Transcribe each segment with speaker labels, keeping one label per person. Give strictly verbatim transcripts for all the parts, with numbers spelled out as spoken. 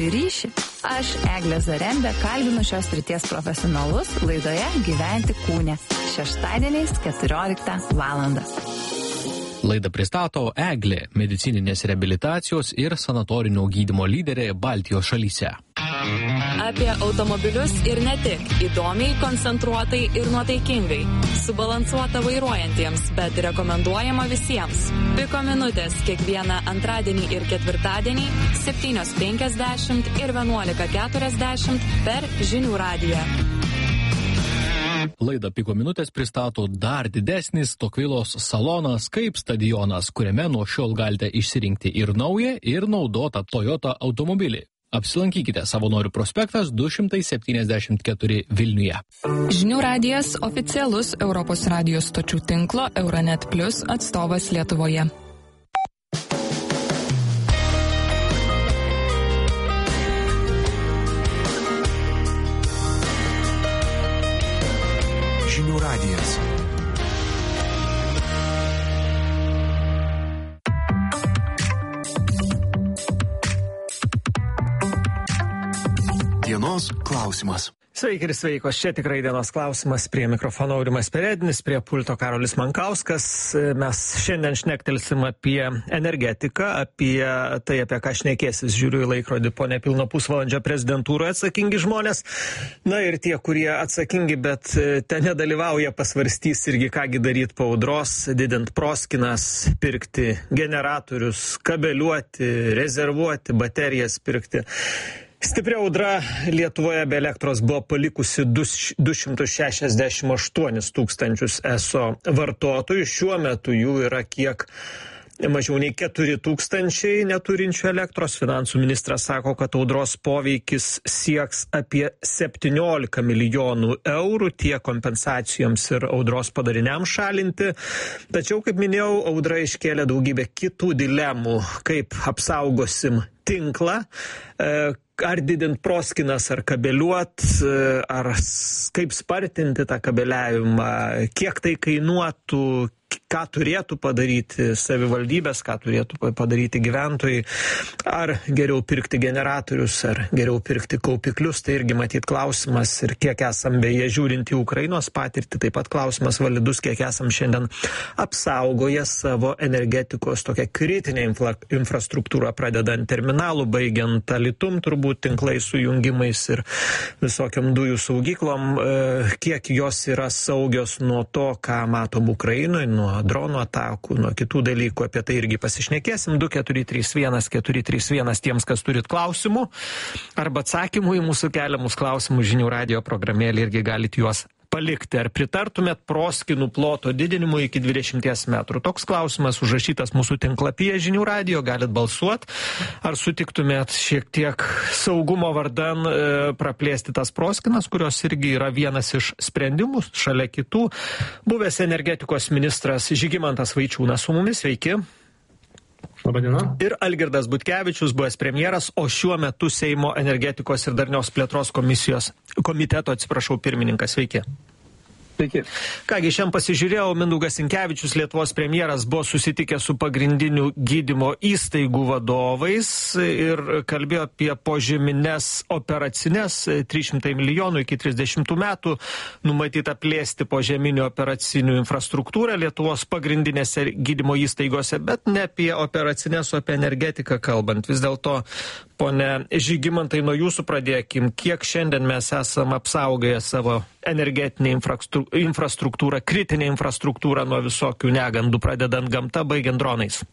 Speaker 1: ryšį. Aš, Eglė Zarembė, kalbinu šios srities profesionalus laidoje Gyventi kūne. Šeštadieniais keturioliktą valandą.
Speaker 2: Laidą pristato Eglė, medicininės reabilitacijos ir sanatorinio gydymo lyderė Baltijos šalyse.
Speaker 3: Apie automobilius ir ne tik. Įdomiai, koncentruotai ir nuotaikingai. Subalansuota vairuojantiems, bet rekomenduojama visiems. Piko minutės kiekvieną antradienį ir ketvirtadienį septynios penkiasdešimt ir vienuolika keturiasdešimt per Žinių radiją.
Speaker 2: Laidą Piko minutės pristato dar didesnis Tokvilos salonas kaip stadionas, kuriame nuo šiol galite išsirinkti ir naują, ir naudotą Toyota automobilį. Apsilankykite Savanorių prospektas du šimtai septyniasdešimt keturi Vilniuje.
Speaker 4: Žinių radijas oficialus Europos radijos stočių tinklo Euronet Plus atstovas Lietuvoje.
Speaker 5: Žinių radijas. Dienos klausimas.
Speaker 6: Sveiki ir sveikos, čia tikrai dienos klausimas, prie mikrofono Aurimas Peredinis, prie pulto Karolis Mankauskas. Mes šiandien šnektelsim apie energetiką, apie tai, apie ką šnekėsis, žiūriu į laikrodį po nepilno pusvalandžio prezidentūroje atsakingi žmonės. Na ir tie, kurie atsakingi, bet ten nedalyvauja, pasvarstys irgi, kągi daryti po audros, didint proskinas, pirkti generatorius, kabeliuoti, rezervuoti, baterijas pirkti. Stipri audra Lietuvoje be elektros buvo palikusi du šimtus šešiasdešimt aštuonis tūkstančius eso vartotojų. Šiuo metu jų yra kiek mažiau nei keturi tūkstančiai neturinčių elektros. Finansų ministras sako, kad audros poveikis sieks apie septyniolika milijonų eurų tiek kompensacijoms ir audros padariniams šalinti. Tačiau, kaip minėjau, audra iškėlė daugybę kitų dilemų, kaip apsaugosim tinklą, ar didint proskinas, ar kabeliuot, ar kaip spartinti tą kabeliavimą, kiek tai kainuotų, ką turėtų padaryti savivaldybės, ką turėtų padaryti gyventojai, ar geriau pirkti generatorius, ar geriau pirkti kaupiklius, tai irgi matyt klausimas, ir kiek esam beje žiūrint į Ukrainos patirtį, taip pat klausimas validus, kiek esam šiandien apsaugoję savo energetikos tokią kritinę infra, infrastruktūrą, pradedant terminalų, baigiant alytum, turbūt tinklai sujungimais ir visokiom dujų saugyklom, kiek jos yra saugios nuo to, ką matom Ukrainoje, nuo dronų atakų, nuo kitų dalykų, apie tai irgi pasišnekėsim. Du keturi trys vienas keturi trys vienas tiems, kas turit klausimų arba atsakymų į mūsų keliamus klausimus Žinių radijo programėlį, irgi galit juos palikti. Ar pritartumėt proskinų ploto didinimui iki dvidešimties metrų? Toks klausimas užrašytas mūsų tinklapyje Žinių radijo, galit balsuot. Ar sutiktumėt šiek tiek saugumo vardan e, praplėsti tas proskinas, kurios irgi yra vienas iš sprendimų šalia kitų? Buvęs energetikos ministras Žygimantas Vaičiūnas su mumis, sveiki.
Speaker 7: Labadiena.
Speaker 6: Ir Algirdas Butkevičius, buvęs premjeras, o šiuo metu Seimo energetikos ir darnios plėtros komisijos komiteto, atsiprašau, pirmininkas. Sveiki.
Speaker 7: Sveiki.
Speaker 6: Kągi, šiandien pasižiūrėjau, Mindaugas Sinkevičius, Lietuvos premjeras, buvo susitikęs su pagrindinių gydymo įstaigų vadovais ir kalbėjo apie požemines operacinės, trys šimtai milijonų iki trisdešimtų metų numatyta plėsti požeminių operacinių infrastruktūrą Lietuvos pagrindinėse gydymo įstaigose, bet ne apie operacinės, o apie energetiką kalbant. Vis dėlto, pone Žygimantai, nuo jūsų pradėkim, kiek šiandien mes esam apsaugoję savo energetinę infrastruktūrą, kritinę infrastruktūrą nuo visokių negandų, pradedant gamta, baigiant dronais?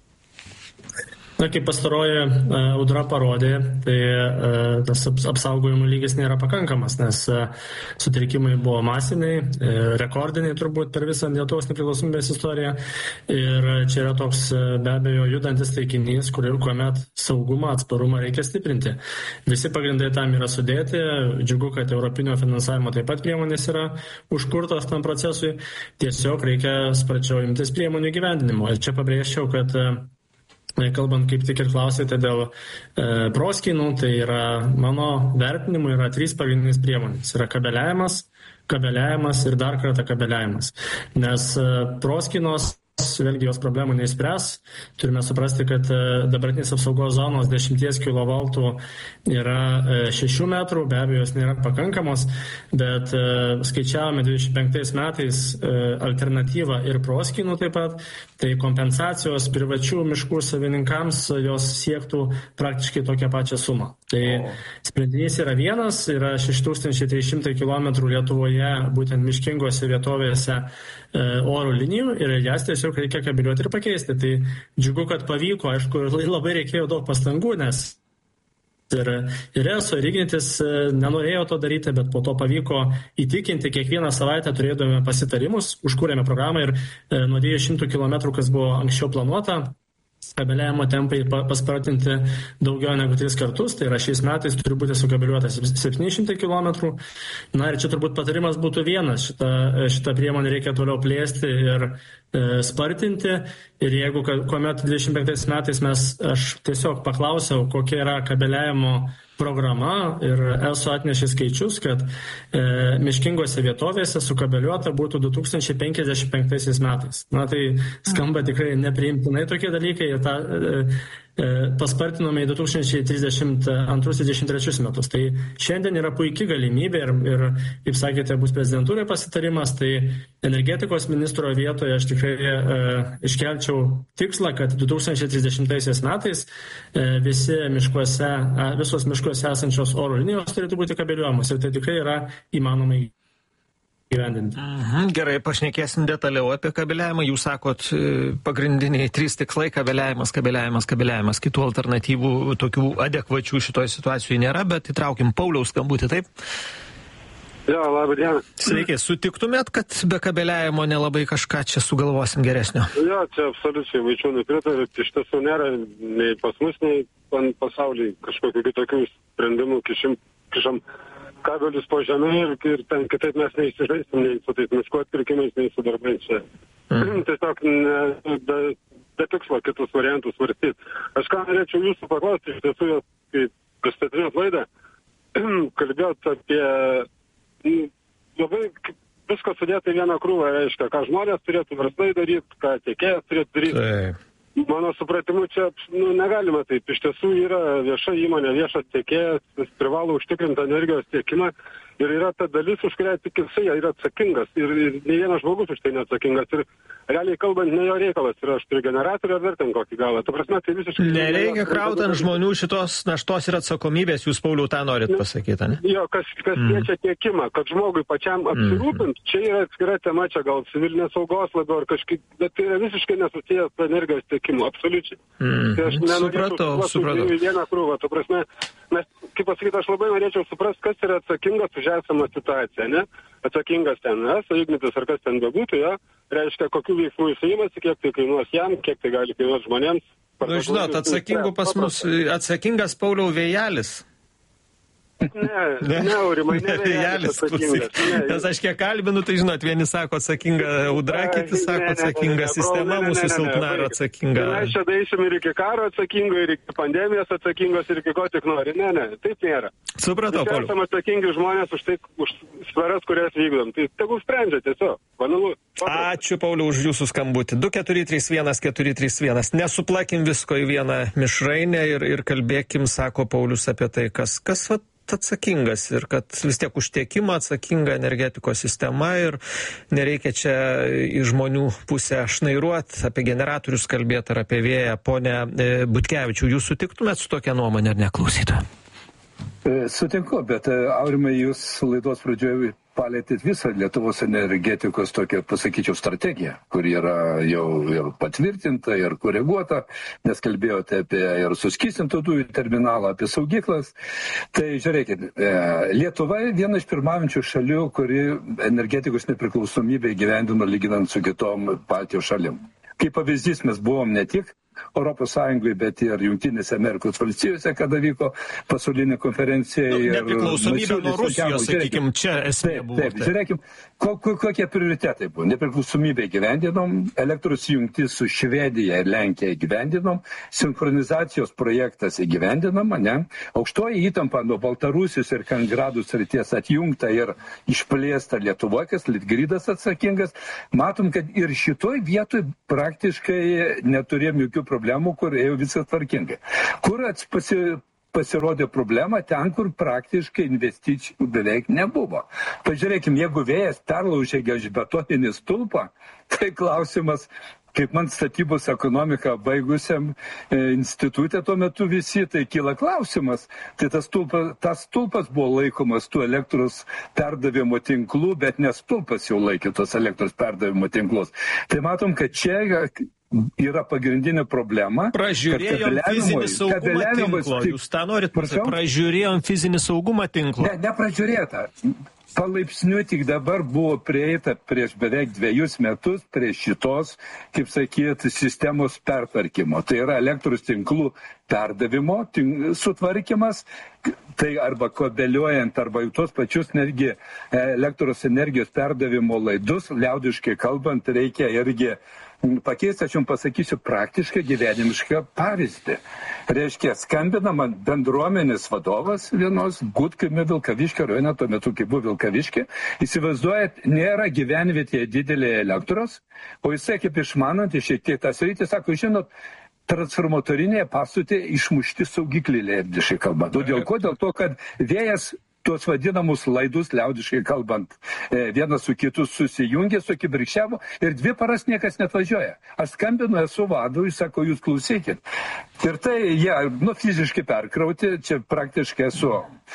Speaker 7: Na, kaip pastaroji audra parodė, tai tas apsaugojimo lygis nėra pakankamas, nes sutrikimai buvo masiniai, rekordiniai turbūt per visą Lietuvos nepriklausomybės istoriją. Ir čia yra toks be abejo judantis taikinys, kur ir kuomet saugumą, atsparumą reikia stiprinti. Visi pagrindai tam yra sudėti. Džiugu, kad europinio finansavimo taip pat priemonės yra užkurtos tam procesui. Tiesiog reikia sparčiau imtis priemonių įgyvendinimo. Ir čia pabrėžčiau, kad kalbant, kaip tik ir klausėte dėl e, proskynų, tai yra, mano vertinimu, yra trys pagrindinės priemonės. Yra kabeliavimas, kabeliavimas ir dar kartą kabeliavimas. Nes e, proskynos vėlgi jos problemų neįspręs. Turime suprasti, kad dabartinės apsaugos zonos dešimties kilovoltų yra šešių metrų, be abejo, jos nėra pakankamos, bet skaičiavome dvidešimt penktais metais alternatyvą ir proskynų taip pat, tai kompensacijos privačių miškų savininkams jos siektų praktiškai tokią pačią sumą. Tai sprendinys yra vienas, yra šeši tūkstančiai trys šimtai kilometrų Lietuvoje, būtent miškingose vietovėse oro linijų ir jas tiesiog reikia kabeliuoti ir pakeisti. Tai džiugu, kad pavyko, aišku, labai reikėjo daug pastangų, nes ir, ir eso, ir Ignitis nenorėjo to daryti, bet po to pavyko įtikinti, kiekvieną savaitę turėdome pasitarimus, užkūrėme programą ir nuo dviejų šimtų kilometrų, kas buvo anksčiau planuota, kabeliavimo tempai paspartinti daugiau negu tris kartus, tai yra šiais metais turi būti sukabeliuotas septyni šimtai kilometrų. Na ir čia turbūt patarimas būtų vienas, šitą, šitą priemonę reikia toliau plėsti ir e, spartinti. Ir jeigu kuomet dvidešimt penktais metais mes, aš tiesiog paklausiau, kokia yra kabeliavimo programa ir esu atnešė skaičius, kad e, miškingose vietovėse sukabeliuota būtų du tūkstančiai penkiasdešimt penktaisiais metais. Na tai skamba tikrai nepriimtinai tokie dalykai ir tą e, e, paspartinome į du tūkstančiai trisdešimt antrus trisdešimt trečius metus. Tai šiandien yra puikia galimybė ir, ir kaip sakėte, bus prezidentūrai pasitarimas, tai energetikos ministro vietoje aš tikrai e, iškelčiau tikslą, kad du tūkstančiai trisdešimtaisiais metais e, visi miškuose, e, visos miškuose esančios oro linijos turėtų būti kabeliuojamos ir tai tikrai yra įmanoma įgyvendinti.
Speaker 6: Mhm, gerai, pašnekėsim detaliau apie kabeliavimą. Jūs sakot, pagrindiniai trys tikslai - kabeliavimas, kabeliavimas, kabeliavimas. Kitų alternatyvų tokių adekvačių šitoje situacijoje nėra, bet įtraukim Pauliaus skambutį, taip?
Speaker 8: Jo, labą dieną.
Speaker 6: Sveiki, sutiktumėt, kad be kabeliavimo nelabai kažką čia sugalvosim geresnio?
Speaker 8: Jo, čia absoliučiai Vaičiūnui pritariu. Iš tiesų nėra nei pas mus, nei pasaulyje kažkokių kitokių sprendimų, kišim, kišam kabelius po žemę ir, ir ten kitaip mes neįsižaisim nei su tais miškų atpirkimais, nei su darbais čia. Mm. Tiesiog ne, be, be tikslo kitus variantus svarstyti. Aš ką norėčiau jūsų paklausti, iš tiesų, kai pristatinėt laidą, kalbėjot apie labai viską sudėti į vieną krūvą, reiškia, ką žmonės turėtų verslai daryti, ką tiekėjas turėtų daryti. Tai. Mano supratimu, čia nu, negalima taip. Iš tiesų yra vieša įmonė, viešas tiekėjas, jis privalo užtikrinti energijos tiekimą ir yra ta dalis, už kurią tik jisai yra atsakingas. Ir, ir ne vienas žmogus už tai neatsakingas. Ir realiai kalbant, ne jo reikalas. Ir aš turiu generatorių ar dar ten kokį galą. Ta prasme, tai visiškai...
Speaker 6: Nereikia krauti ant žmonių šitos naštos ir atsakomybės. Jūs, Pauliau, tą norit pasakyti, ne?
Speaker 8: Jo, kas, kas mm. liečia tiekimą, kad žmogui pačiam apsirūpint, mm. čia yra atskira tema, čia gal civilinės saugos labiau ar kažkaip, bet tai yra visiškai nesusijęs su energijos tiekimu, absoliučiai. Mm. Tai aš
Speaker 6: supratau, supratau.
Speaker 8: Vieną krūvą, ta prasme, mes, kaip pasakyti, aš labai norėčiau suprasti, kas yra atsakingas už esamą situaciją, ne? Atsakingas ten eso, Ignitis ar kas ten bebūtų, jo, reiškia, kokių veiksmų jis įmasi, kiek tai kainuos jam, kiek tai gali kainuoti žmonėms.
Speaker 6: Nu, žinot, atsakingų pas mus, atsakingas Pauliau Vėjelis.
Speaker 8: Ne, ne, Aurimai, ne Vėjelis atsakingas.
Speaker 6: Nes aš kiek kalbinu, tai žinot, vieni sako atsakinga audra, kiti sako atsakinga sistema, mūsų silpna ar atsakinga.
Speaker 8: Mes čia daisim ir iki karo atsakingo, ir iki pandemijos atsakingos, ir iki ko tik nori. Ne, ne, taip nėra.
Speaker 6: Supratau, Pauliau.
Speaker 8: Esame atsakingi žmonės už tai, už svaras, kurias vykdom. Tai tegul sprendžia tiesiog. Banalu.
Speaker 6: Ačiū, Pauliau, už jūsų skambutį. du keturi trys vienas keturi trys vienas. Nesuplakim visko į vieną mišrainę ir, ir kalbėkim, sako Paulius, apie tai, kas, kas vat, atsakingas ir kad vis tiek už tiekimą atsakinga energetikos sistema ir nereikia čia į žmonių pusę šnairuot, apie generatorius kalbėti ar apie vėją. Pone Butkevičiau, jūs sutiktumėt su tokia nuomonė ar neklausyta?
Speaker 9: Sutinku, bet Aurimai, jūs laidos pradžioje palėtėt visą Lietuvos energetikos tokią, pasakyčiau, strategiją, kur yra jau ir patvirtinta, ir koreguota, nes kalbėjote apie ir suskystintų dujų terminalą, apie saugyklas. Tai žiūrėkit, Lietuva viena iš pirmaujančių šalių, kuri energetikos nepriklausomybę įgyvendino lyginant su kitom Baltijos šalim. Kaip pavyzdys, mes buvom ne tik Europos Sąjungoje, bet ir Jungtinėse Amerikos valstijose, kada vyko pasaulinė konferencija.
Speaker 6: Nu, nepriklausomybė nuo Rusijos, sakykime, čia esmė buvo.
Speaker 9: Taip, taip, žiūrėkim, ko, ko, kokie prioritetai buvo. Nepriklausomybė gyvendinom, elektros jungtis su Švedija ir Lenkija gyvendinom, sinkronizacijos projektas įgyvendinom, ne? Aukštoji įtampa nuo Baltarusijos ir Kaliningrado srities atjungta ir išplėsta Lietuvoje, kas Litgridas atsakingas. Matom, kad ir šitoj vietoj praktiškai neturėjom jokių problemų, kur ėjo viskas tvarkingai. Kur pasi, pasirodė problema ten, kur praktiškai investicijų beveik nebuvo. Pažiūrėkim, jeigu vėjas perlaužė gelžbetoninį stulpą, tai klausimas, kaip man statybos ekonomiką baigusiam e, institutė tuo metu visi, tai kyla klausimas. Tai tas stulpas, tas stulpas buvo laikomas tų elektros perdavimo tinklų, bet ne stulpas jau laikė tos elektros perdavimo tinklus. Tai matom, kad čia yra pagrindinė problema.
Speaker 6: Pražiūrėjom fizinį saugumą tinklo. Jūs tą norit pasakyti? Pražiūrėjom fizinį saugumą tinklo.
Speaker 9: Ne, nepražiūrėta. Palaipsniui tik dabar buvo prieita prieš beveik dviejus metus prie šitos, kaip sakyti, sistemos pertvarkymo. Tai yra elektros tinklų perdavimo tink, sutvarkymas, tai arba kabeliuojant, arba į tos pačius netgi elektros energijos perdavimo laidus, liaudiškai kalbant, reikia irgi pakeisti, aš jums pasakysiu praktiškai gyvenimišką pavyzdį. Reiškia, skambina man bendruomenės vadovas vienos Gudkaimio Vilkaviškio rajone, tuo metu, kai buvo Vilkaviškė. Įsivaizduojat, nėra gyvenvietėje didelė elektros, o jisai kaip išmanant šiek tiek tas rytis, sako, žinot, transformatorinėje pastotė išmušti saugikliai, liaudiškai kalbant. O dėl ko? Dėl to, kad vėjas tuos vadinamus laidus, liaudiškai kalbant, vienas su kitu susijungė, sukibrikščiavo ir dvi paras niekas netvažiuoja. Aš skambinu, esu vadui, sako, jūs klausykit. Ir tai jie, ja, nu, fiziškai perkrauti, čia praktiškai esu,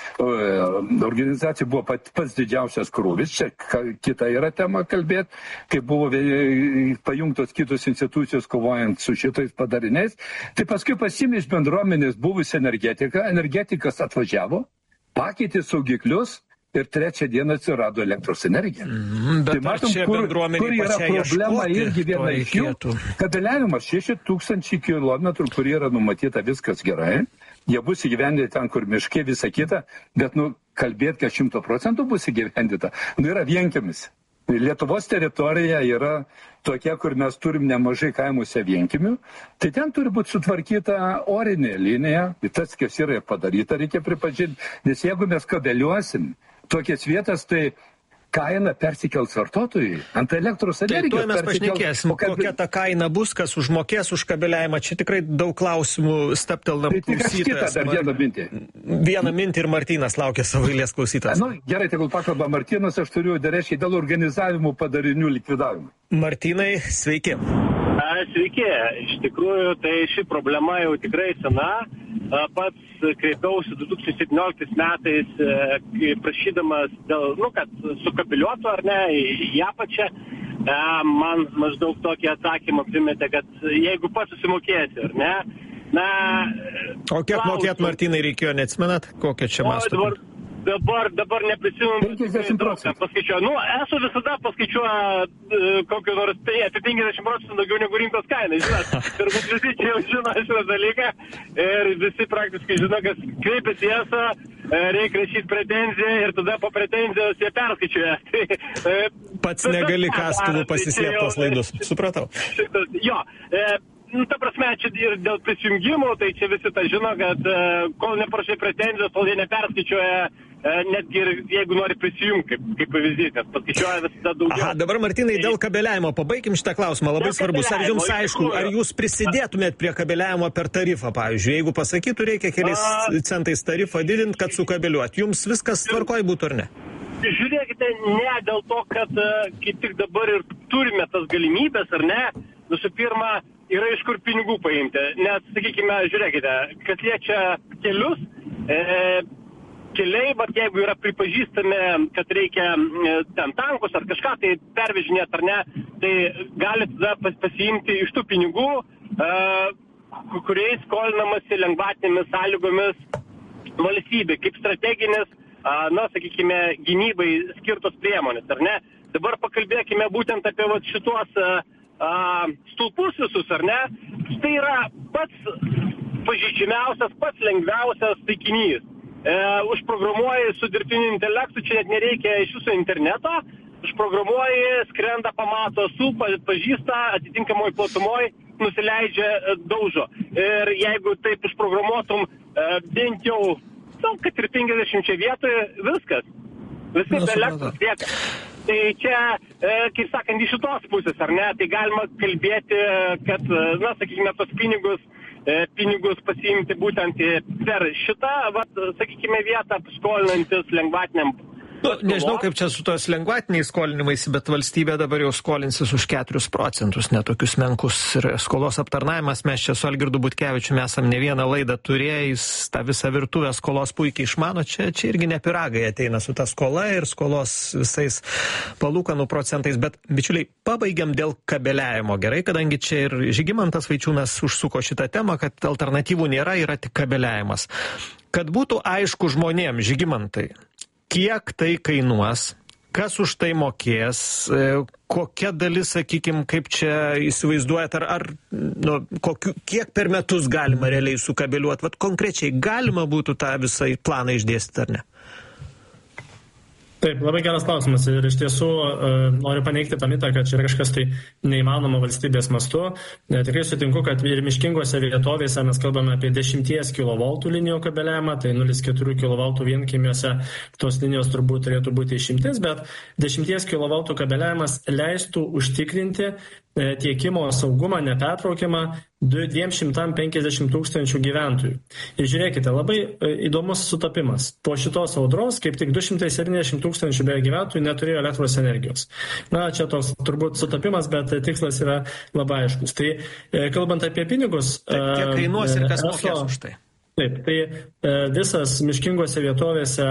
Speaker 9: organizacija buvo pat, pats didžiausias krūvis, čia kita yra tema kalbėti, kai buvo pajungtos kitos institucijos kovojant su šitais padariniais. Tai paskui pasimė iš bendruomenės buvusi energetika, energetikas atvažiavo, pakeitė saugiklius ir trečią dieną atsirado elektros energija.
Speaker 6: Mm, bet
Speaker 9: tai matom, kur, kur yra problema irgi viena iš jų. Kabeliavimas šeši tūkstančiai kilometrų, kur yra numatyta viskas gerai. Jie bus įgyvendyti ten, kur miškai, visa kita, bet nu, kalbėti, kad šimto procentų bus įgyvendita, nu, yra vienkimis. Lietuvos teritorija yra tokia, kur mes turim nemažai kaimuose vienkimių, tai ten turi būti sutvarkyta orinė linija, tas, kas yra padaryta, reikia pripažinti, nes jeigu mes kabeliuosim tokias vietas, tai kaina persikels vartotojui ant elektros energijos.
Speaker 6: Tai tuo mes pašnekėsim, kad... kokia ta kaina bus, kas užmokės už kabeliavimą. Čia tikrai daug klausimų staptelnam
Speaker 9: tai klausytojas. Dar vieną mintį.
Speaker 6: Vieną mintį ir Martynas laukia savo eilės klausytojas.
Speaker 9: Nu, gerai, tegul pakalba Martynas, aš turiu darėšiai dėl organizavimo padarinių likvidavimo.
Speaker 6: Martynai, sveiki.
Speaker 10: Sveiki. Iš tikrųjų, tai ši problema jau tikrai sena. Pats kreipiausi du tūkstančiai septynioliktais metais, prašydamas dėl, nu, kad sukabeliuotų ar ne, į apačią. Man maždaug tokį atsakymą primetė, kad jeigu pats susimokėsi, ar ne, na...
Speaker 6: O kiek klausim, mokėt, Martynai, reikėjo, neatsimenat, kokią čia mastą?
Speaker 10: Dabar, dabar neprisimenu,
Speaker 9: penkiasdešimt procentų
Speaker 10: paskaičiuoju. Nu, esu visada paskaičiuoja uh, kokio nors tai apie penkiasdešimt procentų daugiau negu rinkos kaina, žinot. Turbūt visi čia jau žino šitą dalyką ir visi praktiškai žino, kas kreipiasi į ESO, reikia rašyti pretenziją ir tada po pretenzijos jie perskaičiuoja. Tai, uh,
Speaker 6: Pats negali kastuvų pasislėptos laidus, supratau.
Speaker 10: Šitas, jo, uh, Nu, ta prasme, čia ir dėl prisijungimų, tai čia visi tą žino, kad uh, kol neprašai pretenzijos, kol jie neperskaičiuoja, uh, netgi ir jeigu nori prisijungti, kaip, kaip pavyzdys, nes paskaičiuoja visada daugiau.
Speaker 6: Aha, dabar, Martynai, dėl kabeliavimo, pabaikim šitą klausimą, labai svarbus. Ar jums aišku, ar jūs prisidėtumėt prie kabeliavimo per tarifą, pavyzdžiui, jeigu pasakytų, reikia keliais centais tarifą didinti, kad sukabeliuot, jums viskas tvarkoj būtų ar ne?
Speaker 10: Žiūrėkite, ne dėl to, kad uh, kaip tik dabar ir turime tas galimybės, ar ne, visų pirma, yra iš kur pinigų paimti, nes, sakykime, žiūrėkite, kas liečia kelius, e, keliai, bet jeigu yra pripažįstami, kad reikia e, ten tankus ar kažką tai pervežinėti ar ne, tai galite tada pas, pasiimti iš tų pinigų, e, kuriais skolinamasi lengvatinėmis sąlygomis valstybė, kaip strateginis, a, na, sakykime, gynybai skirtos priemonės, ar ne? Dabar pakalbėkime būtent apie vat, šitos a, a, stulpus visus, ar ne, tai yra pats pažeidžiamiausias, pats lengviausias taikinys. E, užprogramuoji su dirbtiniu intelektu, čia net nereikia iš viso interneto, užprogramuoji, skrenda, pamato, su, pažįsta, atitinkamoj platumoj, nusileidžia, daužo. Ir jeigu taip užprogramuotum, e, bent jau, nu, kad ir penkiasdešimčia vietoje, viskas. Visi be elektros lieka. Tai čia, e, kaip sakant, iš šitos pusės, ar ne, tai galima kalbėti, kad, na, sakykime, tos pinigus, e, pinigus pasiimti būtent per šitą, vat, sakykime, vietą, skolinantis lengvatiniam.
Speaker 6: Nu, nežinau, kaip čia su tos lengvatiniais skolinimais, bet valstybė dabar jau skolinsis už keturis procentus, netokius menkus ir skolos aptarnavimas. Mes čia su Algirdu Butkevičiumi esam ne vieną laidą turėjęs, tą visą virtuvę skolos puikiai išmano, čia, čia irgi ne piragai ateina su ta skola ir skolos visais palūkanų procentais. Bet, bičiuliai, pabaigiam dėl kabeliavimo. Gerai, kadangi čia ir Žygimantas Vaičiūnas užsuko šitą temą, kad alternatyvų nėra, yra tik kabeliavimas. Kad būtų aišku žmonėms, Žygimantai, kiek tai kainuos, kas už tai mokės, kokia dalis, sakykime, kaip čia įsivaizduojat, ar, ar nu, kokiu, kiek per metus galima realiai sukabeliuoti, vat konkrečiai galima būtų tą visą planą išdėstyti, ar ne?
Speaker 7: Taip, labai geras klausimas ir iš tiesų e, noriu paneigti tą mitą, kad čia yra kažkas tai neįmanoma valstybės mastu. E, tikrai sutinku, kad ir miškingose vietovėse mes kalbame apie dešimties kilovoltų linijų kabeliavimą, tai nulis kablelis keturi kilovoltų vienkiemiuose tos linijos turbūt turėtų būti išimtis, bet dešimties kilovoltų kabeliavimas leistų užtikrinti e, tiekimo saugumą, nepertraukiamą dviem šimtam penkiasdešimt tūkstančių gyventojų. Ir žiūrėkite, labai įdomus sutapimas. Po šitos audros, kaip tik du šimtai septyniasdešimt tūkstančių beje gyventojų neturėjo elektros energijos. Na, čia toks turbūt sutapimas, bet tikslas yra labai aiškus. Tai kalbant apie pinigus...
Speaker 6: Taip, kiek kainuos ir kas mokės už tai?
Speaker 7: Taip, tai visas miškingose vietovėse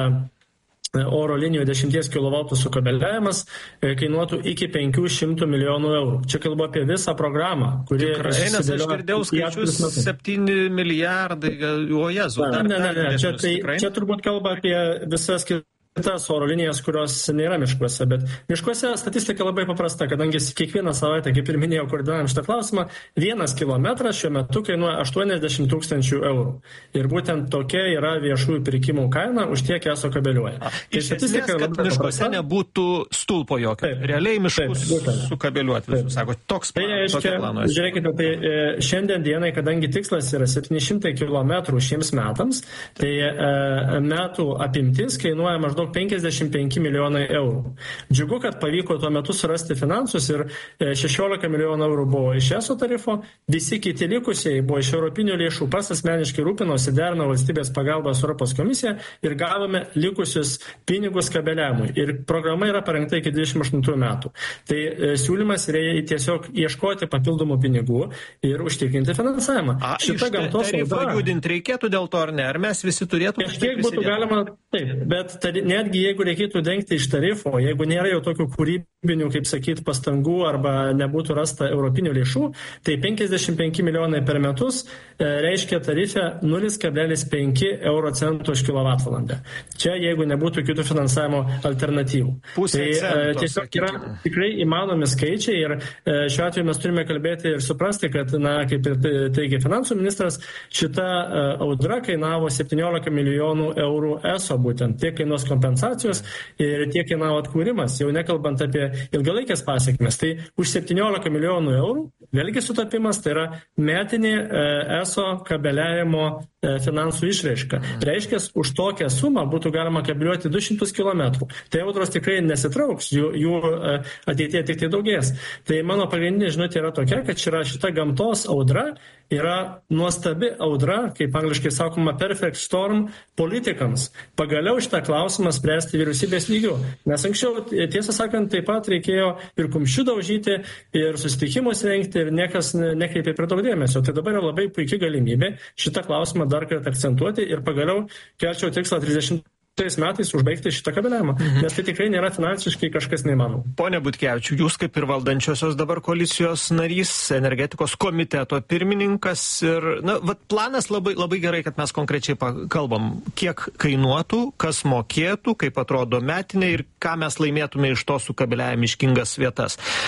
Speaker 7: oro linijų dešimties kilovoltų sukabeliavimas kainuotų iki penkių šimtų milijonų eurų. Čia kalbu apie visą programą, kuri...
Speaker 6: Tikrai, nes aš girdėjau skaičius septyni milijardai, o jezu.
Speaker 7: Ne, ne, ne, ne. Čia, tai, čia turbūt kalba apie visas kitas oro linijas, kurios nėra miškuose, bet miškuose statistika labai paprasta, kadangi kiekvieną savaitę, kaip ir minėjau, koordinuojam šitą klausimą, vienas kilometras šiuo metu kainuoja aštuoniasdešimt tūkstančių eurų. Ir būtent tokia yra viešųjų pirkimų kaina, už tiek eso kabeliuoja.
Speaker 6: A, tai statistika, kad miškuose paprasta. Nebūtų stulpo jokio. Taip, realiai miškus sukabeliuoti, visų sako, toks
Speaker 7: tai reiškia, žiūrėkite, tai e, šiandien dienai, kadangi tikslas yra septyni šimtai kilometrų šiems metams, tai e, metų apimtis kainuoja maždaug penkiasdešimt penki milijonai eurų. Džiugu, kad pavyko tuo metu surasti finansus ir šešiolika milijonų eurų buvo iš eso tarifo, visi kiti likusiai buvo iš europinių lėšų, pas asmeniškai rūpinosi, derino valstybės pagalbą su Europos komisija ir gavome likusius pinigus kabeliavimui. Ir programa yra parengta iki dvidešimt aštuntų metų. Tai e, siūlymas yra tiesiog ieškoti papildomų pinigų ir užtikrinti finansavimą.
Speaker 6: A, šitą gamtos tarifą judinti reikėtų dėl to, ar ne? Ar mes visi turėtume...
Speaker 7: Kažkiek būtų galima, taip, bet tari, netgi jeigu reikėtų dengti iš tarifo, jeigu nėra jau tokių kūrybinių, kaip sakyti, pastangų arba nebūtų rasta europinių lėšų, tai penkiasdešimt penki milijonai per metus e, reiškia tarifę nulis kablelis penki euro centų už kilovatvalandę. Čia jeigu nebūtų kitų finansavimo alternatyvų.
Speaker 6: Pusė
Speaker 7: tai
Speaker 6: centos,
Speaker 7: e, tiesiog yra tikrai įmanomi skaičiai ir e, šiuo atveju mes turime kalbėti ir suprasti, kad, na, kaip ir teigia finansų ministras, šita e, audra kainavo septyniolika milijonų eurų eso būtent. Tiek kainuos kompensacijos ir tiek kainavo atkūrimas, jau nekalbant apie ilgalaikės pasiekmes. Tai už septyniolika milijonų eurų, vėlgi sutapimas, tai yra metinė e, eso kabeliavimo e, finansų išraiška. Reiškia, už tokią sumą būtų galima kabeliuoti du šimtus kilometrų. Tai audros tikrai nesitrauks, jų, jų e, ateityje tik tai daugės. Tai mano pagrindinė žinutė yra tokia, kad šita, šita gamtos audra yra nuostabi audra, kaip angliškai sakoma, perfect storm politikams. Pagaliau šitą klausimą spręsti vyriausybės lygių. Nes anksčiau, tiesą sakant, taip pat reikėjo ir kumščių daužyti, ir susitikimus rengti, ir niekas nekreipė per daug dėmesio. Tai dabar yra labai puikia galimybė šitą klausimą dar kartą akcentuoti ir pagaliau kelčiau tikslą trisdešimt metais užbaigti šitą kabeliavimą, mhm. nes tai tikrai nėra finansiškai kažkas neįmanoma.
Speaker 6: Pone Butkevičiau, jūs kaip ir valdančiosios dabar koalicijos narys, energetikos komiteto pirmininkas ir, na, vat planas labai, labai gerai, kad mes konkrečiai kalbam, kiek kainuotų, kas mokėtų, kaip atrodo metinė ir ką mes laimėtume iš to sukabeliavę miškingas vietas.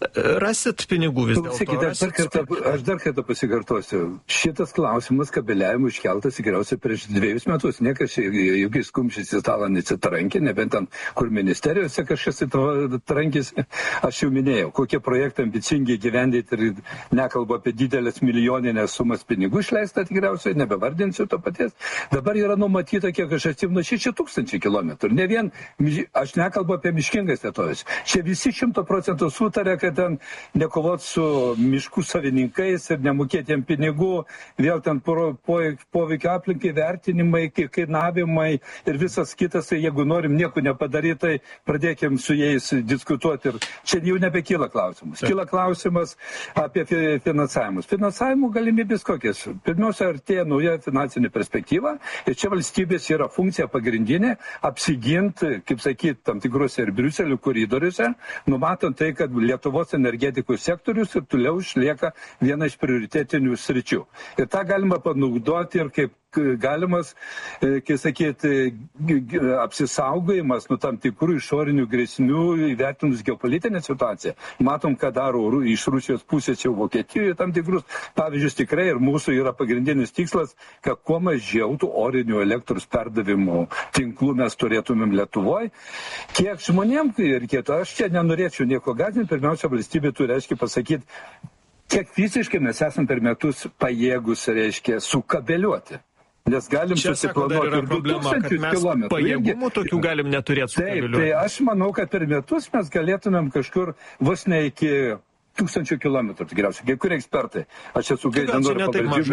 Speaker 6: rasit pinigų vis dėlto?
Speaker 9: Sakykite, aš, dar kartą, aš dar kartą pasikartosiu. Šitas klausimas kabeliavimų iškeltas tikriausiai prieš dviejus metus. Niekas jokiais kumščiais į stalą nesitrankė, nebent ten, kur ministerijose kažkas įtrankėsi. Aš jau minėjau, kokie projektai ambicingi gyvendyti ir nekalbu apie didelės milijoninės sumas pinigų išleista tikriausiai, nebevardinsiu to paties. Dabar yra numatyta, kiek aš atsimenu, šeši tūkstančiai kilometrų. Ne vien, aš nekalbu apie miškingas vietovės. Čia visi šimto procentų sutarė, kad ten nekovot su miškų savininkais ir nemokėti jiem pinigų, vėl ten poveikio aplinkai vertinimai, kainavimai ir visas kitas, tai jeigu norim nieko nepadaryti, tai pradėkim su jais diskutuoti ir čia jau nebekyla klausimus. Kyla klausimas apie finansavimus. Finansavimų galimybės kokias? Pirmiausia, artėja nauja finansinė perspektyva ir čia valstybės yra funkcija pagrindinė apsiginti, kaip sakyti, tam tikrose ir Briuselio koridoriuose, numatant tai, kad Lietuvos energetikos sektorius ir toliau išlieka viena iš prioritetinių sričių. Ir tą galima panaudoti ir kaip galimas, kaip sakyti, apsisaugojimas nuo tam tikrų išorinių grėsmių įvertinus geopolitinę situaciją. Matom, ką daro iš Rusijos pusės jau Vokietijoje tam tikrus pavyzdžius tikrai ir mūsų yra pagrindinis tikslas, kad kuo mažiau tų orinių elektros perdavimų tinklų mes turėtumėm Lietuvoje. Kiek žmonėm reikėtų, aš čia nenorėčiau nieko gąsdinti, pirmiausia, valstybė turi aiškiai pasakyti, kiek fiziškai mes esam per metus pajėgus, reiškia, sukabeliuoti. Nes galim
Speaker 6: čia,
Speaker 9: susiplanuoti
Speaker 6: sako,
Speaker 9: ir du tūkstančius kilometrų.
Speaker 6: Pajėgumų tokių galim neturėti sukabeliuoti.
Speaker 9: Taip, tai aš manau, kad per metus mes galėtumėm kažkur vos ne iki tūkstančių kilometrų, tikriausiai, kai kurie ekspertai. Aš esu gaidė noriu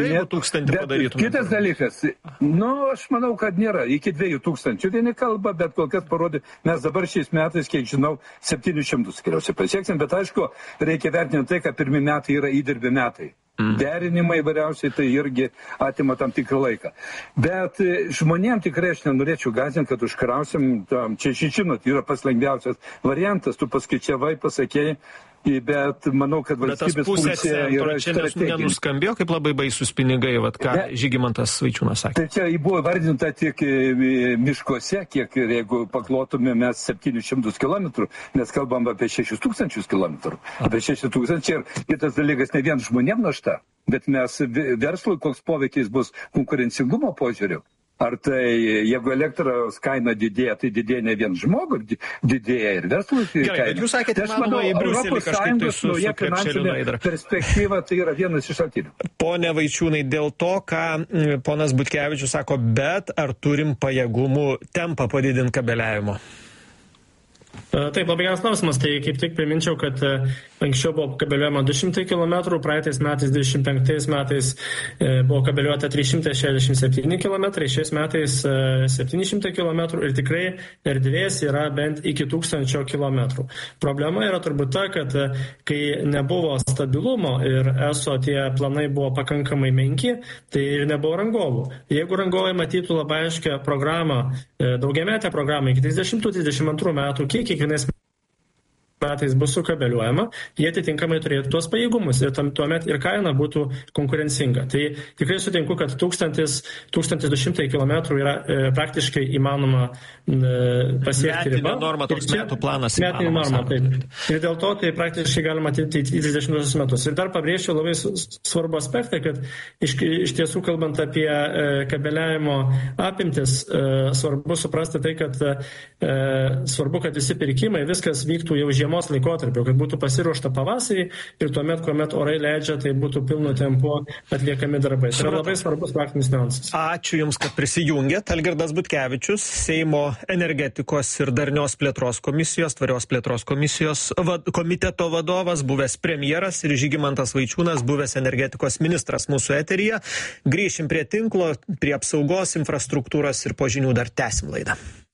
Speaker 9: pavardžių. Kitas dalykas, nu, aš manau, kad nėra. Iki dviejų tūkstančių vieni kalba, bet kol kas parodė, mes dabar šiais metais, kiek žinau, septynis šimtus tikriausiai pasieksim, bet aišku, reikia vertinti tai, kad pirmi metai yra įdirbį metai. Mm. Derinimai įvairiausiai tai irgi atima tam tikrą laiką. Bet žmonėm tikrai aš nenorėčiau gąsdinti, kad užkrausim, tam, čia žinot, yra pats lengviausias variantas, tu paskaičiavai, pasakėjai, bet manau, kad valstybės funkcija yra strateginė.
Speaker 6: Čia nenuskambėjo kaip labai baisus pinigai, vat, ką ne. Žygimantas Vaičiūnas sakė.
Speaker 9: Tai čia buvo vardinta tik miškuose, kiek jeigu paklotume mes septynis šimtus kilometrų, mes kalbam apie šešis tūkstančius kilometrų. Apie šešis tūkstančiai ir kitas dalykas ne vien žmonėm našta, bet mes verslui koks poveikis bus konkurencingumo požiūriu. Ar tai, jeigu elektros kaina didėja, tai didėja ne vien žmogų, didėja ir verslui kaina.
Speaker 6: Gerai, bet jūs sakėte,
Speaker 9: aš manau, Europos Sąjungos nauja finansinė perspektyva tai yra vienas iš šaltinių.
Speaker 6: Pone Vaičiūnai, dėl to, ką ponas Butkevičius sako, bet ar turim pajėgumų tempą padidinti kabeliavimo?
Speaker 7: Taip, labai geras klausimas. Tai kaip tik priminčiau, kad anksčiau buvo kabeliuojama du šimtai kilometrų, praeitais metais, dvidešimt penktais metais buvo kabeliuota trys šimtai šešiasdešimt septyni kilometrai, šiais metais septyni šimtai kilometrų ir tikrai erdvės yra bent iki tūkstančio kilometrų. Problema yra turbūt ta, kad kai nebuvo stabilumo ir eso tie planai buvo pakankamai menki, tai ir nebuvo rangovų. Jeigu rangovai matytų labai aiškią programą, daugiametę programą iki trisdešimtų trisdešimt antrų metų, kiek kiekvienais metais bus sukabeliuojama, jie atitinkamai turėtų tuos pajėgumus ir tam, tuomet ir kaina būtų konkurencinga. Tai tikrai sutinku, kad tūkstantis du šimtai kilometrų yra e, praktiškai įmanoma e, pasiekti ribą.
Speaker 6: Metinė norma, toks metų planas
Speaker 7: metinė norma, taip. Ir dėl to tai praktiškai galima atimti į trisdešimtuosius metus. Ir dar pabrėžčiau labai svarbu aspektą, kad iš, iš tiesų kalbant apie e, kabeliavimo apimtis, e, svarbu suprasti tai, kad e, svarbu, kad visi pirkimai, viskas vyktų jau žiemą laikotarpio, kad būtų pasiruošta pavasarį ir tuomet, kuomet orai leidžia, tai būtų pilnu tempu atliekami darbai. Tai yra labai svarbus praktinis niuansas.
Speaker 6: Ačiū Jums, kad prisijungėt. Algirdas Butkevičius, Seimo energetikos ir darnios plėtros komisijos, tvarios plėtros komisijos vad, komiteto vadovas, buvęs premjeras, ir Žygimantas Vaičiūnas, buvęs energetikos ministras mūsų eteryje. Grįšim prie tinklo, prie apsaugos, infrastruktūros ir po žinių dar tęsim laidą.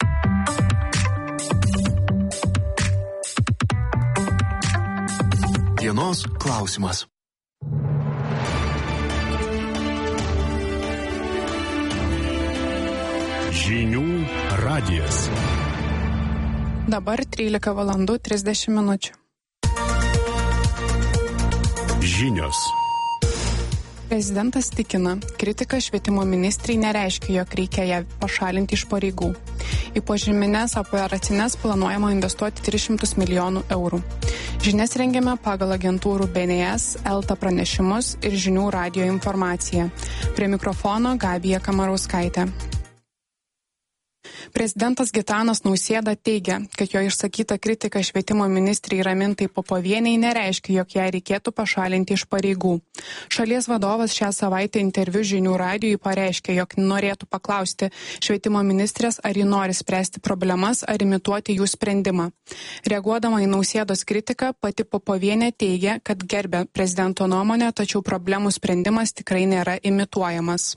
Speaker 5: Dienos klausimas.
Speaker 11: Žinių radijas.
Speaker 12: Dabar trylika valandų trisdešimt minučių.
Speaker 11: Žinios.
Speaker 12: Prezidentas tikina, kritika švietimo ministrai nereiškia, jog reikia ją pašalinti iš pareigų. Į požemines operacines planuojama investuoti tris šimtus milijonų eurų. Žinias rengiame pagal agentūrų B N S, Elta pranešimus ir žinių radijo informaciją. Prie mikrofono Gabija Kamarauskaitė. Prezidentas Gitanas Nausėda teigia, kad jo išsakyta kritika švietimo ministrei Ramintai Popovienei nereiškia, jog ją reikėtų pašalinti iš pareigų. Šalies vadovas šią savaitę interviu žinių radijui pareiškė, jog norėtų paklausti švietimo ministrės, ar ji nori spręsti problemas ar imituoti jų sprendimą. Reaguodama į Nausėdos kritiką, pati Popovienė teigia, kad gerbia prezidento nuomonę, tačiau problemų sprendimas tikrai nėra imituojamas.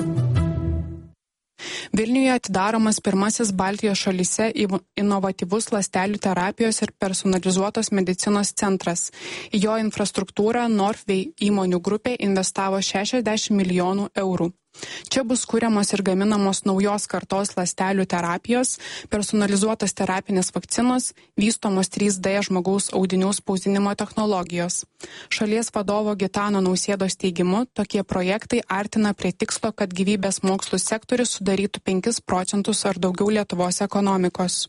Speaker 12: Vilniuje atidaromas pirmasis Baltijos šalyse inovatyvus ląstelių terapijos ir personalizuotos medicinos centras. Į jo infrastruktūrą Northway įmonių grupė investavo šešiasdešimt milijonų eurų. Čia bus kuriamos ir gaminamos naujos kartos ląstelių terapijos, personalizuotos terapinės vakcinos, vystomos trys D žmogaus audinių spausdinimo technologijos. Šalies vadovo Gitano Nausėdos teigimu, tokie projektai artina prie tikslo, kad gyvybės mokslų sektorius sudarytų penkis procentus ar daugiau Lietuvos ekonomikos.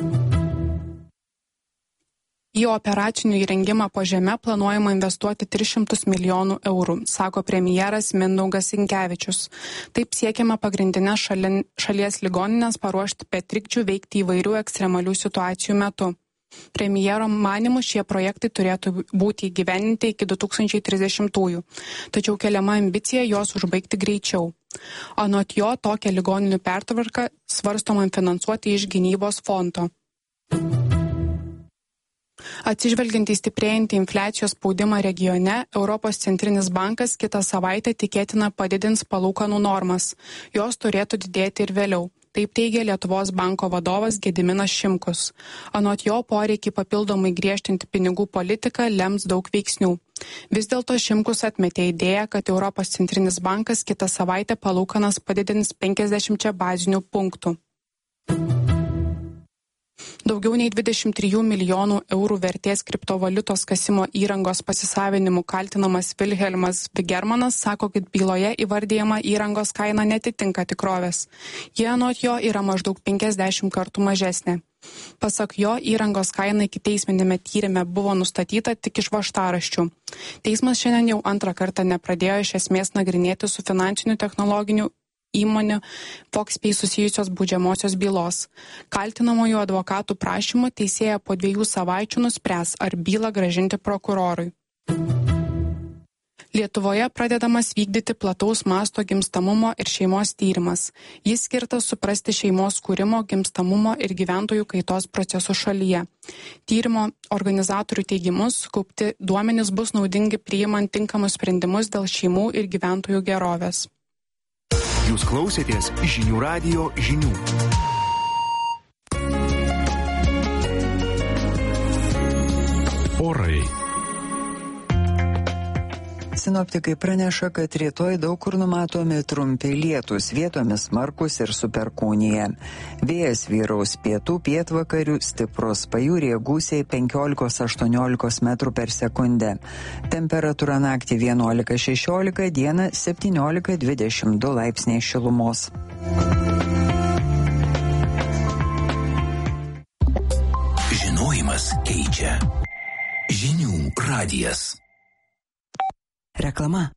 Speaker 12: Į operacinį įrengimą po žeme planuojama investuoti tris šimtus milijonų eurų, sako premjeras Mindaugas Sinkevičius. Taip siekiama pagrindinės šalin, šalies ligoninės paruošti be trikdžių veikti įvairių ekstremalių situacijų metu. Premjero manymu šie projektai turėtų būti įgyvendinti iki du tūkstančiai trisdešimtųjų, tačiau keliama ambicija juos užbaigti greičiau. Anot jo, tokią ligoninių pertvarką svarstoma finansuoti iš gynybos fondo. Atsižvelgiant į stiprėjantį infliacijos spaudimą regione, Europos centrinis bankas kitą savaitę tikėtina padidins palūkanų normas. Jos turėtų didėti ir vėliau. Taip teigia Lietuvos banko vadovas Gediminas Šimkus. Anot jo, poreikį papildomai griežtinti pinigų politiką lems daug veiksnių. Vis dėlto Šimkus atmetė idėją, kad Europos centrinis bankas kitą savaitę palūkanas padidins penkiasdešimčia bazinių punktų. Daugiau nei dvidešimt trijų milijonų eurų vertės kriptovaliutos kasimo įrangos pasisavinimu kaltinamas Vilhelmas Vigermanas sako, kad byloje įvardyjama įrangos kaina netitinka tikrovės. Jie anot jo yra maždaug penkiasdešimt kartų mažesnė. Pasak jo, įrangos kaina ikiteisminėme tyrime buvo nustatyta tik iš važtaraščių. Teismas šiandien jau antrą kartą nepradėjo iš esmės nagrinėti su finansinių technologinių įmonių Foxpay susijusios baudžiamosios bylos. Kaltinamųjų advokatų prašymu teisėja po dviejų savaičių nuspręs, ar bylą grąžinti prokurorui. Lietuvoje pradedamas vykdyti plataus masto gimstamumo ir šeimos tyrimas. Jis skirtas suprasti šeimos kūrimo, gimstamumo ir gyventojų kaitos procesus šalyje. Tyrimo organizatorių teigimus sukaupti duomenys bus naudingi priimant tinkamus sprendimus dėl šeimų ir gyventojų gerovės.
Speaker 5: Jūs klausėtės žinių radijo žinių.
Speaker 11: Orai.
Speaker 13: Sinoptikai praneša, kad rytoj daug kur numatomi trumpi lietūs, vietomis smarkus ir su perkūnija. Vėjas vyraus pietų pietvakarių, stiprus, pajūryje gūsiai penkiolika aštuoniolika metrų per sekundę. Temperatūra naktį vienuolika šešiolika, dieną septyniolika dvidešimt du laipsniai šilumos.
Speaker 5: Žinojimas keičia. Žinių radijas.
Speaker 13: Reklama.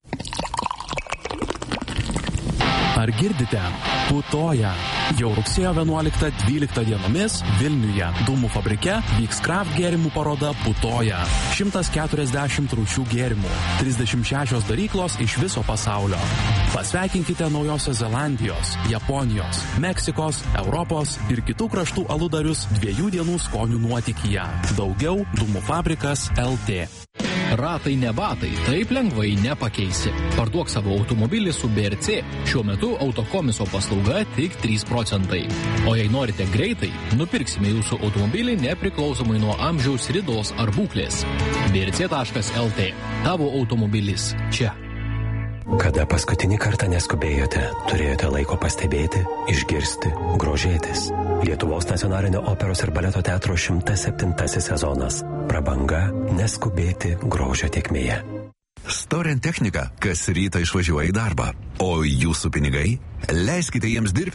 Speaker 14: Ar girdite? Putoja. Jau rugsėjo vienuoliktą dvyliktą dienomis Vilniuje Dūmų fabrike vyks kraft gėrimų paroda Putoja. šimtas keturiasdešimt rūšių gėrimų, trisdešimt šešios daryklos iš viso pasaulio. Pasveikinkite Naujosios Zelandijos, Japonijos, Meksikos, Europos ir kitų kraštų aludarius dviejų dienų skonių nuotykyje. Daugiau Dūmų fabrikas L T.
Speaker 2: Ratai ne batai, taip lengvai nepakeisi. Parduok savo automobilį su B R C. Šiuo metu autokomiso paslauga tik trys procentai. O jei norite greitai, nupirksime jūsų automobilį nepriklausomai nuo amžiaus, ridos ar būklės. B R C taškas L T. Tavo automobilis čia.
Speaker 15: Kada paskutinį kartą neskubėjote, turėjote laiko pastebėti, išgirsti, grožėtis. Lietuvos nacionalinio operos ir baleto teatro šimtas septintasis sezonas. Prabanga neskubėti grožio tėkmėje.
Speaker 16: Storent technika kas rytą išvažiuoja į darbą, o jūsų pinigai? Leiskite jiems dirbti.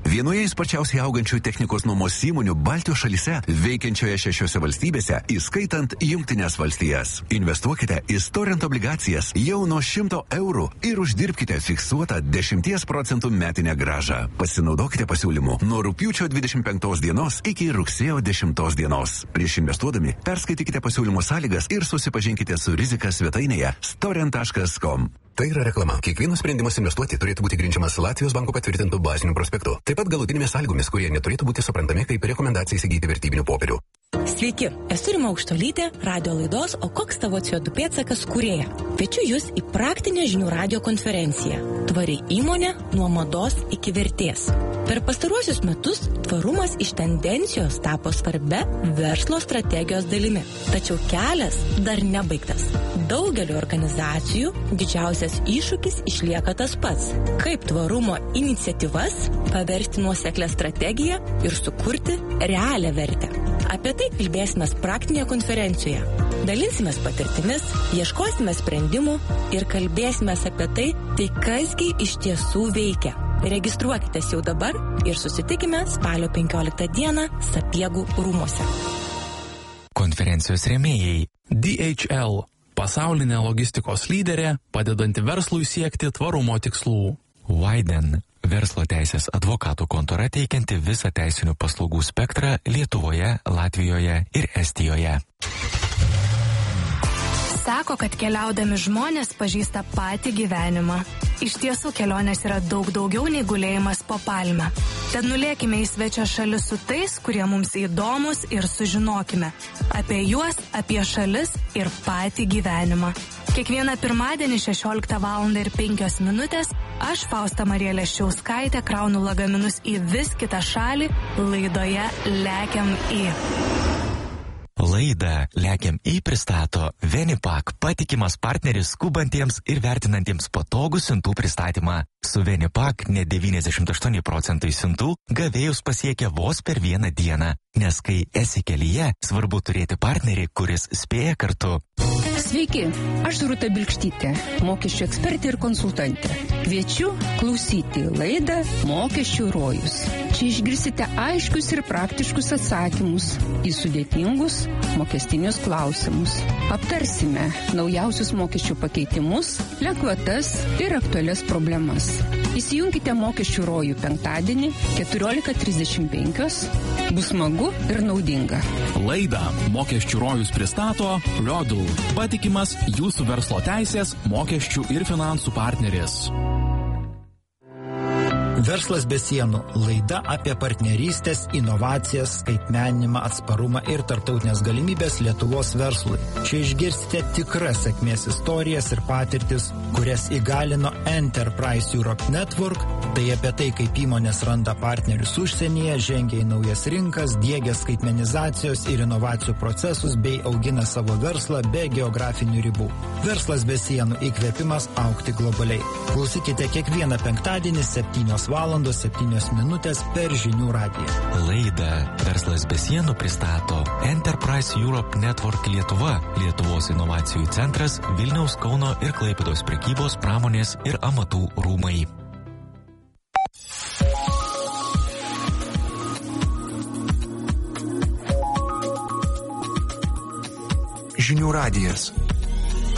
Speaker 5: Vienoje sparčiausiai augančių technikos nuomos įmonių Baltijos šalyse, veikiančioje šešiose valstybėse, įskaitant Jungtinės valstijas. Investuokite į Storent obligacijas jau nuo šimto eurų ir uždirbkite fiksuotą dešimties procentų metinę grąžą. Pasinaudokite pasiūlymu nuo rugpjūčio dvidešimt penktos dienos iki rugsėjo dešimtos dienos. Prieš investuodami perskaitykite pasiūlymo sąlygas ir susipažinkite su rizika svetainėje storent taškas com.
Speaker 16: Tai yra reklama. Kiekvienas sprendimas investuoti turėtų būti grindžiamas Latvijos banko patvirtintų bazinių prospektų. Taip pat galutinėmis sąlygomis, kurie neturėtų būti suprantami kaip rekomendacija įsigyti vertybinių popierių.
Speaker 17: Sveiki, esu Rima Aukštuolytė, radio laidos O koks tavo C O du pėdsakas kūrėja. Kviečiu jūs į praktinę žinių radio konferenciją. Tvari įmonė nuo mados iki vertės. Per pastaruosius metus tvarumas iš tendencijos tapo svarbia verslo strategijos dalimi. Tačiau kelias dar nebaigtas. Daugeliu organizacijų didžiausias iššūkis išlieka tas pats. Kaip tvarumo iniciatyvas paversti nuoseklę strategiją ir sukurti realią vertę. Apie tai kalbėsime praktinėje konferencijoje. Dalinsimės patirtimis, ieškosime sprendimų ir kalbėsime apie tai, tai kasgi iš tiesų veikia. Registruokitės jau dabar ir susitikime spalio penkioliktą dieną Sapiegų rūmuose.
Speaker 14: Konferencijos rėmėjai D H L, pasaulinė logistikos lyderė, padedanti verslui siekti tvarumo tikslų. Widen, verslo teisės advokatų kontora teikianti visą teisinių paslaugų spektrą Lietuvoje, Latvijoje ir Estijoje.
Speaker 18: Sako, kad keliaudami žmonės pažįsta patį gyvenimą. Iš tiesų kelionės yra daug daugiau nei gulėjimas po palmę. Tad nulėkime į svečią šalis su tais, kurie mums įdomus ir sužinokime apie juos, apie šalis ir patį gyvenimą. Kiekvieną pirmadienį šešioliktą valandą ir penkios minutės aš, Fausta Marija Leščiauskaitė, kraunu lagaminus į vis kitą šalį laidoje Lekiam į.
Speaker 14: Laidą Lekiam į pristato Venipak, patikimas partneris skubantiems ir vertinantiems patogų siuntų pristatymą. Su Venipak net devyniasdešimt aštuoni procentai siuntų gavėjus pasiekia vos per vieną dieną, nes kai esi kelyje, svarbu turėti partnerį, kuris spėja kartu.
Speaker 19: Sveiki, aš Rūta Bilkštytė, mokesčių ekspertė ir konsultantė. Kviečiu klausyti laidą Mokesčių rojus. Čia išgirsite aiškius ir praktiškus atsakymus į sudėtingus mokestinius klausimus. Aptarsime naujausius mokesčių pakeitimus, lengvatas ir aktualias problemas. Įsijunkite Mokesčių rojų penktadienį keturiolika trisdešimt penkios. Bus smagu ir naudinga.
Speaker 14: Laidą Mokesčių rojus pristato Rodul, patikimas jūsų verslo teisės, mokesčių ir finansų partneris.
Speaker 20: Verslas be sienų – laida apie partnerystės, inovacijas, skaitmeninimą, atsparumą ir tarptautinės galimybės Lietuvos verslui. Čia išgirsite tikras sėkmės istorijas ir patirtis, kurias įgalino Enterprise Europe Network. Tai apie tai, kaip įmonės randa partnerius užsienyje, žengia į naujas rinkas, diegia skaitmenizacijos ir inovacijų procesus bei augina savo verslą be geografinių ribų. Verslas be sienų – įkvėpimas augti globaliai. Klausykite kiekvieną penktadienį septynios valandos septynios minutės per Žinių radiją.
Speaker 14: Laidą Verslas be sienų pristato Enterprise Europe Network Lietuva, Lietuvos inovacijų centras, Vilniaus, Kauno ir Klaipėdos prekybos, pramonės ir amatų rūmai.
Speaker 5: Žinių radijas.